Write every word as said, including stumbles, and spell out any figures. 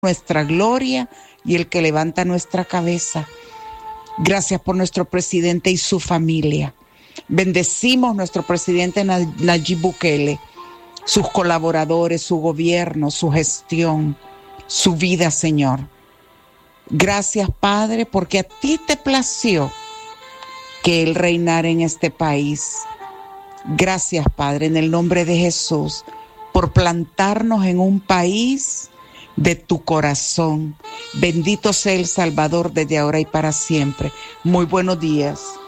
nuestra gloria y el que levanta nuestra cabeza. Gracias por nuestro presidente y su familia. Bendecimos nuestro presidente Nayib Bukele, sus colaboradores, su gobierno, su gestión, su vida, Señor. Gracias, Padre, porque a ti te plació que Él reinara en este país. Gracias, Padre, en el nombre de Jesús, por plantarnos en un país de tu corazón. Bendito sea el Salvador desde ahora y para siempre. Muy buenos días.